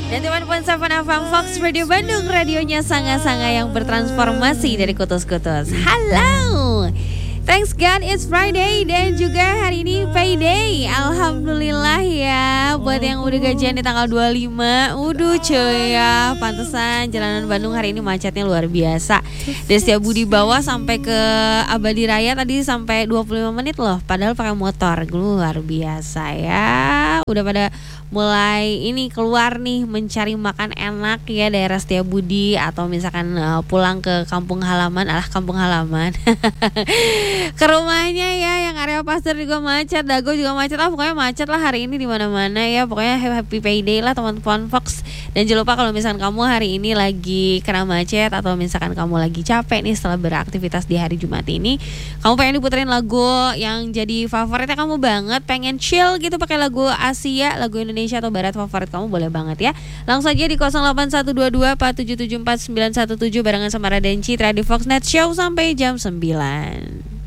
Dan teman-teman Savana Fam Fox Radio Bandung, radionya sanga-sanga yang bertransformasi dari kutus-kutus. Halo, thanks God it's Friday dan juga hari ini payday. Alhamdulillah ya, buat yang udah gajian di tanggal 25. Cuy ya, pantesan jalanan Bandung hari ini macetnya luar biasa. Dari Setiabudi bawah sampai ke Abadi Raya tadi sampai 25 menit loh, padahal pakai motor. Luar biasa ya. Udah pada mulai ini keluar nih mencari makan enak ya daerah Setiabudi atau misalkan pulang ke kampung halaman, kampung halaman ke rumahnya ya, yang area pasar juga macet, Dago juga macet, pokoknya macet lah hari ini di mana-mana ya. Pokoknya happy payday lah teman-teman Fox. Dan jangan lupa kalau misalkan kamu hari ini lagi kena macet atau misalkan kamu lagi capek nih setelah beraktivitas di hari Jumat ini, kamu pengen diputerin lagu yang jadi favoritnya kamu banget, pengen chill gitu pakai lagu Asia, lagu Indonesia atau Barat favorit kamu, boleh banget ya. Langsung aja di 081224774917 barengan sama Radenci di Fox Net Show sampai jam 9.